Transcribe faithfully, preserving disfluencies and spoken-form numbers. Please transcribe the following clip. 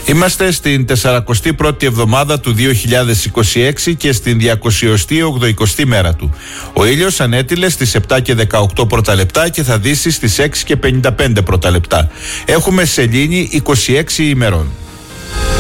Είμαστε στην τεσσαρακοστή πρώτη εβδομάδα του δύο χιλιάδες είκοσι έξι και στην διακοσιοστή ογδοηκοστή μέρα του. Ο ήλιος ανέτειλε στις επτά και δεκαοκτώ πρώτα λεπτά και θα δύσει στις έξι και πενήντα πέντε πρώτα λεπτά. Έχουμε σελήνη είκοσι έξι ημερών.